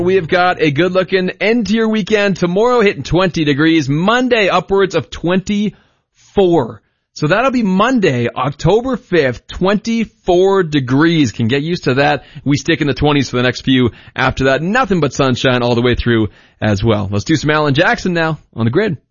We have got a good-looking end to your weekend. Tomorrow hitting 20 degrees. Monday upwards of 24. So that'll be Monday, October 5th, 24 degrees. Can get used to that. We stick in the 20s for the next few. After that, nothing but sunshine all the way through as well. Let's do some Alan Jackson now on the Grid.